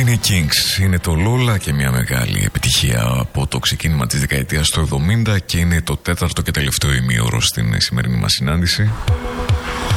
Είναι Kings, είναι το Lola και μια μεγάλη επιτυχία από το ξεκίνημα της δεκαετίας του 70 και είναι το τέταρτο και τελευταίο ημίωρο στην σημερινή μας συνάντηση.